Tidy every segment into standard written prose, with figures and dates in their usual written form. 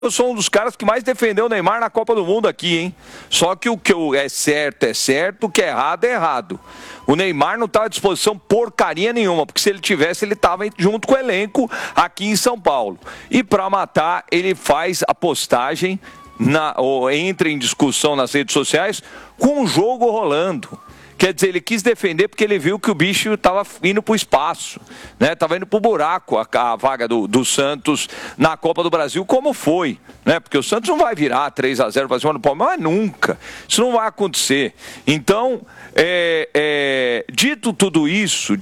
Eu sou um dos caras que mais defendeu o Neymar na Copa do Mundo aqui, hein? Só que o que é certo, o que é errado. O Neymar não estava à disposição porcaria nenhuma, porque se ele tivesse, ele estava junto com o elenco aqui em São Paulo. E para matar, ele faz a postagem, ou entra em discussão nas redes sociais, com o jogo rolando. Quer dizer, ele quis defender porque ele viu que o bicho estava indo para o espaço, né? Estava indo para o buraco a vaga do Santos na Copa do Brasil, como foi, né? Porque o Santos não vai virar 3-0 para cima do Palmeiras, mas nunca. Isso não vai acontecer. Então, dito tudo isso,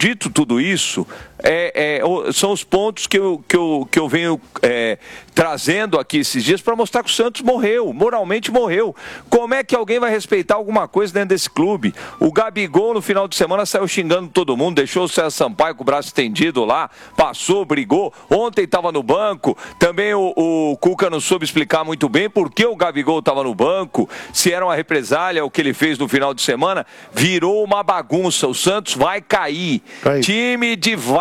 são os pontos que eu venho trazendo aqui esses dias para mostrar que o Santos morreu, moralmente morreu. Como é que alguém vai respeitar alguma coisa dentro desse clube? O Gabigol no final de semana saiu xingando todo mundo, deixou o César Sampaio com o braço estendido lá, passou, brigou. Ontem estava no banco, também o Cuca não soube explicar muito bem por que o Gabigol estava no banco, se era uma represália o que ele fez no final de semana. Virou uma bagunça, o Santos vai cair. Time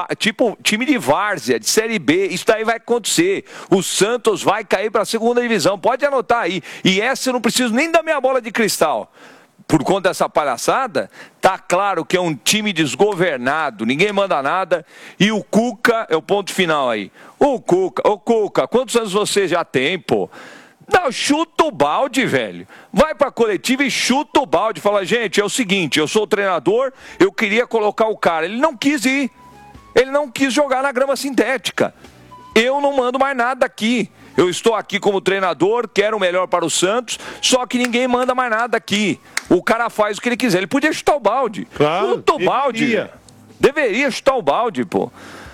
de várzea, de Série B, isso daí vai acontecer. O Santos vai cair para a segunda divisão, pode anotar aí. E essa eu não preciso nem da minha bola de cristal. Por conta dessa palhaçada, tá claro que é um time desgovernado, ninguém manda nada, e o Cuca é o ponto final aí. Ô Cuca, quantos anos você já tem, pô? Não, chuta o balde, velho. Vai pra coletiva e chuta o balde. Fala, gente, é o seguinte, eu sou o treinador, eu queria colocar o cara. Ele não quis ir. Ele não quis jogar na grama sintética. Eu não mando mais nada aqui. Eu estou aqui como treinador, quero o melhor para o Santos, só que ninguém manda mais nada aqui. O cara faz o que ele quiser. Ele podia chutar o balde. Claro, chuta o balde. Deveria chutar o balde, pô.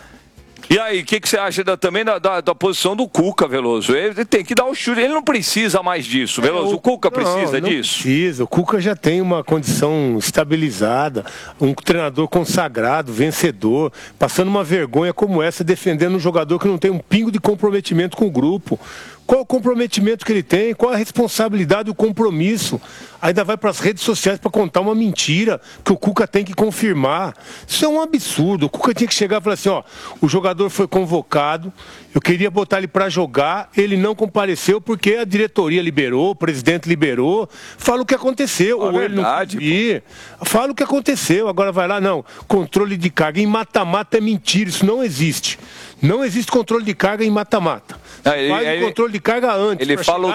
E aí, o que você acha também da posição do Cuca, Veloso? Ele tem que dar o chute, ele não precisa mais disso, Veloso. O Cuca precisa disso? Não precisa, o Cuca já tem uma condição estabilizada, um treinador consagrado, vencedor, passando uma vergonha como essa, defendendo um jogador que não tem um pingo de comprometimento com o grupo. Qual o comprometimento que ele tem? Qual a responsabilidade, o compromisso? Ainda vai para as redes sociais para contar uma mentira que o Cuca tem que confirmar. Isso é um absurdo. O Cuca tinha que chegar e falar assim, ó, o jogador foi convocado, eu queria botar ele para jogar, ele não compareceu porque a diretoria liberou, o presidente liberou. Fala o que aconteceu. Ou ele não quis ir. Fala o que aconteceu. Agora vai lá, não. Controle de carga em mata-mata é mentira, isso não existe. Não existe controle de carga em mata-mata. Faz o controle de carga antes. Ele fala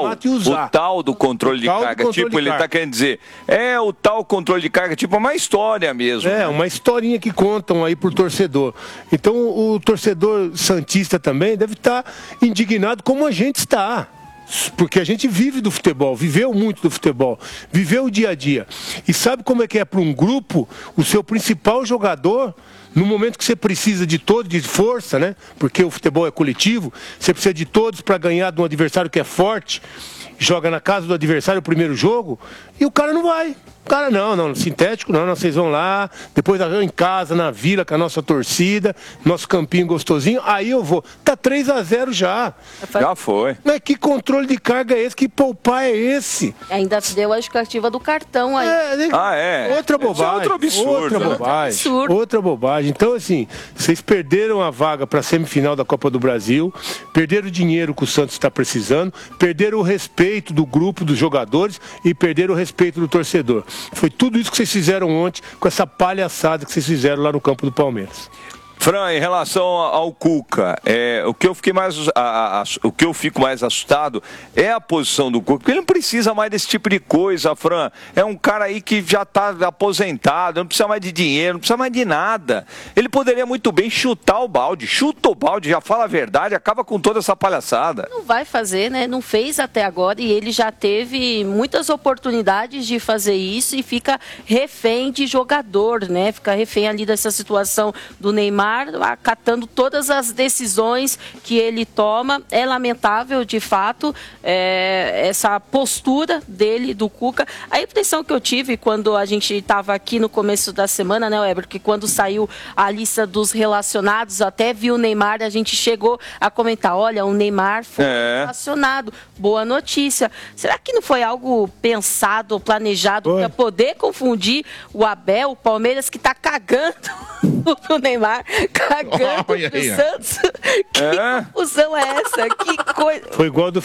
o tal do controle de carga. Ele está querendo dizer, o tal controle de carga, tipo uma história mesmo. Uma historinha que contam aí pro torcedor. Então o torcedor santista também deve estar indignado como a gente está. Porque a gente vive do futebol, viveu muito do futebol, viveu o dia a dia. E sabe como é que é para um grupo, o seu principal jogador, no momento que você precisa de todos, de força, né? Porque o futebol é coletivo, você precisa de todos para ganhar de um adversário que é forte, joga na casa do adversário o primeiro jogo, e o cara não vai. O cara, não, sintético, não, vocês vão lá, depois em casa, na vila, com a nossa torcida, nosso campinho gostosinho, aí eu vou. Tá 3-0 já. Já foi. Mas que controle de carga é esse? Que poupar é esse? Ainda deu a justificativa do cartão aí. Outra bobagem. Outro absurdo. Outra bobagem. Então, assim, vocês perderam a vaga para a semifinal da Copa do Brasil, perderam o dinheiro que o Santos está precisando, perderam o respeito do grupo, dos jogadores e perderam o respeito do torcedor. Foi tudo isso que vocês fizeram ontem com essa palhaçada que vocês fizeram lá no campo do Palmeiras. Fran, em relação ao Cuca, o que eu fico mais assustado é a posição do Cuca, porque ele não precisa mais desse tipo de coisa, Fran. É um cara aí que já está aposentado, não precisa mais de dinheiro, não precisa mais de nada. Ele poderia muito bem chutar o balde, chuta o balde, já fala a verdade, acaba com toda essa palhaçada. Não vai fazer, né? Não fez até agora e ele já teve muitas oportunidades de fazer isso e fica refém de jogador, né? Fica refém ali dessa situação do Neymar, acatando todas as decisões que ele toma. É lamentável, de fato, essa postura dele, do Cuca. A impressão que eu tive quando a gente estava aqui no começo da semana, né, Weber, que quando saiu a lista dos relacionados, até viu o Neymar, a gente chegou a comentar, olha, o Neymar foi relacionado. Boa notícia. Será que não foi algo pensado, planejado para poder confundir o Abel, o Palmeiras que está cagando o Neymar? cagando pro Santos. Que confusão é essa? Que coisa. Foi igual do